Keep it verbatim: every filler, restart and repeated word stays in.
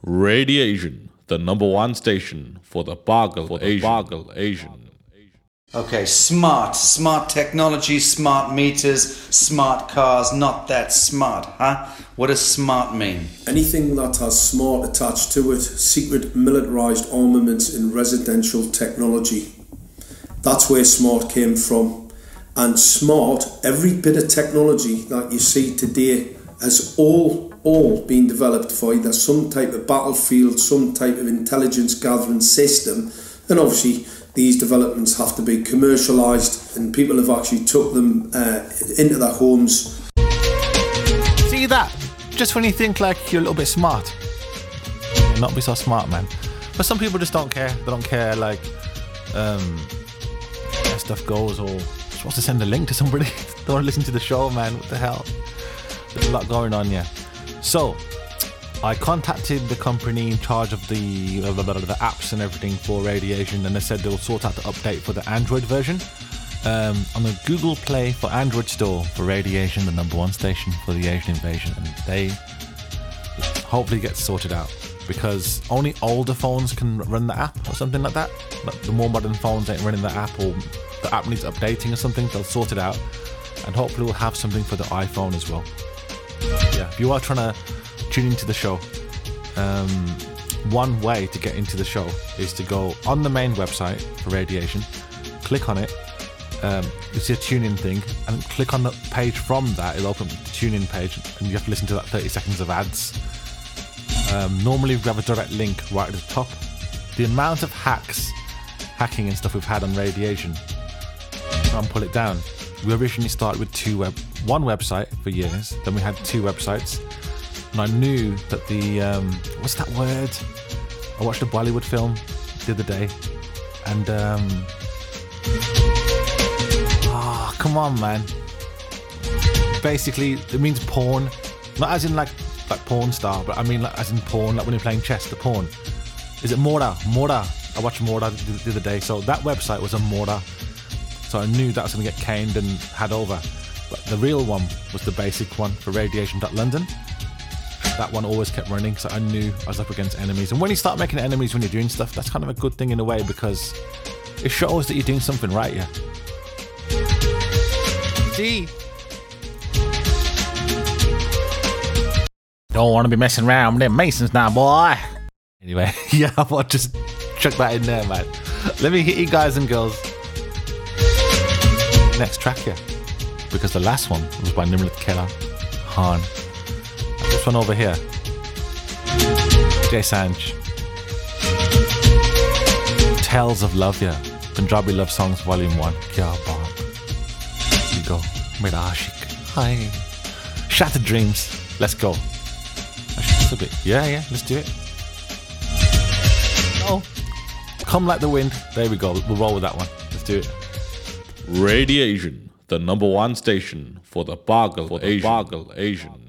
Radiation, the number one station for the Bargle for Asian. Bargle Asian. Okay, smart. Smart technology, smart meters, smart cars. Not that smart, huh? What does smart mean? Anything that has smart attached to it, secret militarised armaments in residential technology. That's where smart came from. And smart, every bit of technology that you see today has all, all been developed for either some type of battlefield, some type of intelligence gathering system, and obviously these developments have to be commercialised, and people have actually took them uh, into their homes. See that? Just when you think like you're a little bit smart, you'll not be so smart, man. But some people just don't care. They don't care like um, how stuff goes, or you're supposed to send a link to somebody. They want to listen to the show, man. What the hell? There's a lot going on, yeah. So I contacted the company in charge of the, of the the apps and everything for Radiation, and they said they'll sort out the update for the Android version. Um, on the Google Play for Android store for Radiation, the number one station for the Asian invasion, and they hopefully get sorted out, because only older phones can run the app or something like that. Like the more modern phones ain't running the app, or the app needs updating or something. They'll sort it out, and hopefully we'll have something for the iPhone as well. Yeah, if you are trying to tune into the show, um, one way to get into the show is to go on the main website for Radiation, click on it, um, you see a tune-in thing, and click on the page from that. It'll open the tune-in page, and you have to listen to that thirty seconds of ads. Um, normally we have a direct link right at the top. The amount of hacks, hacking and stuff we've had on Radiation, try and pull it down. We originally started with two web, one website for years, then we had two websites. And I knew that the, um, what's that word? I watched a Bollywood film the other day, and, um, oh, come on, man. Basically, it means porn. Not as in like, like porn star, but I mean like as in porn, like when you're playing chess, the porn. Is it Mora? Mora. I watched Mora the, the other day, so that website was a Mora. So I knew that was going to get caned and had over. But the real one was the basic one for radiation dot london. That one always kept running, so I knew I was up against enemies. And when you start making enemies when you're doing stuff, that's kind of a good thing in a way, because it shows that you're doing something right, yeah. See? Don't want to be messing around with them Masons now, boy. Anyway, yeah, I want to just chuck that in there, man. Let me hit you guys and girls. Next track, yeah. Because the last one was by Nimrat Keller, Han. This one over here, Jay Sanj. Tales of Love, yeah. Punjabi Love Songs Volume one. Kya baat. Here you go. Mera Ashik. Hi. Shattered Dreams. Let's go. Actually, a bit. Yeah, yeah, let's do it. Oh. Come Like the Wind. There we go. We'll roll with that one. Let's do it. Radiation, the number one station for the Bargle for Asian. Bargle Asian.